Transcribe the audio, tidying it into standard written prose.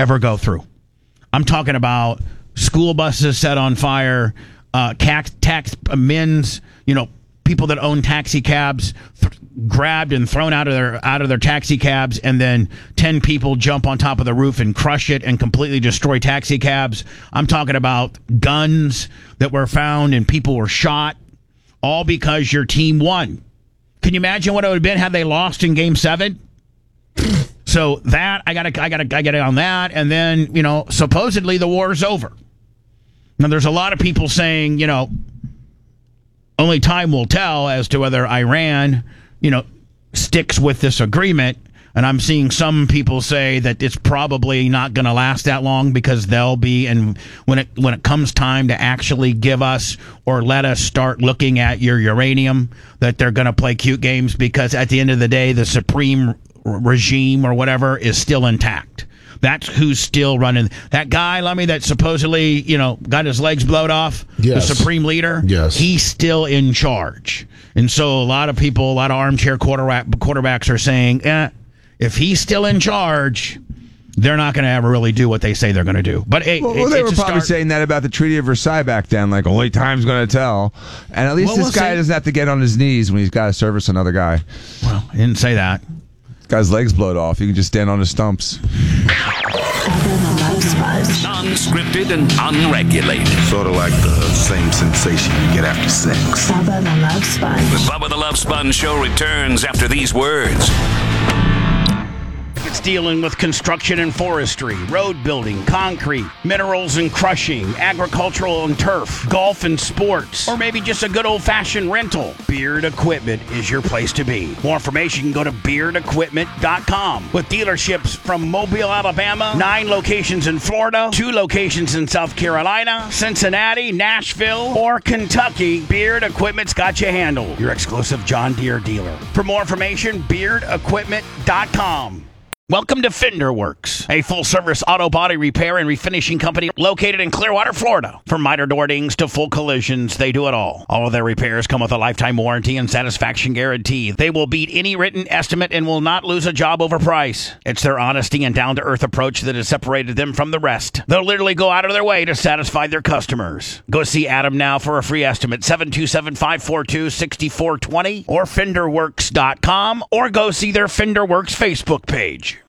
ever go through. I'm talking about school buses set on fire, people that own taxi cabs grabbed and thrown out of their taxi cabs, and then 10 people jump on top of the roof and crush it and completely destroy taxi cabs. I'm talking about guns that were found and people were shot, all because your team won. Can you imagine what it would have been had they lost in Game 7? So that I gotta on that, and then supposedly the war's over. Now there's a lot of people saying only time will tell as to whether Iran sticks with this agreement, and I'm seeing some people say that it's probably not going to last that long because they'll be, and when it comes time to actually give us or let us start looking at your uranium, that they're going to play cute games, because at the end of the day the supreme regime or whatever is still intact. That's who's still running. That guy, Lummy, that supposedly, got his legs blowed off, yes. The supreme leader, yes. He's still in charge. And so a lot of people, a lot of armchair quarterbacks are saying, if he's still in charge, they're not going to ever really do what they say they're going to do. But they were probably saying that about the Treaty of Versailles back then, like only time's going to tell. And at least this guy doesn't have to get on his knees when he's got to service another guy. Well, he didn't say that. Guy's legs blowed off. You can just stand on his stumps. Non-scripted and unregulated. Sort of like the same sensation you get after sex. Bubba the Love Sponge. The Bubba the Love Sponge Show returns after these words. It's dealing with construction and forestry, road building, concrete, minerals and crushing, agricultural and turf, golf and sports, or maybe just a good old-fashioned rental. Beard Equipment is your place to be. More information, go to beardequipment.com. With dealerships from Mobile, Alabama, 9 locations in Florida, 2 locations in South Carolina, Cincinnati, Nashville, or Kentucky, Beard Equipment's got you handled. Your exclusive John Deere dealer. For more information, beardequipment.com. Welcome to Fender Works, a full-service auto body repair and refinishing company located in Clearwater, Florida. From miter door dings to full collisions, they do it all. All of their repairs come with a lifetime warranty and satisfaction guarantee. They will beat any written estimate and will not lose a job over price. It's their honesty and down-to-earth approach that has separated them from the rest. They'll literally go out of their way to satisfy their customers. Go see Adam now for a free estimate, 727-542-6420, or FenderWorks.com, or go see their Fender Works Facebook page.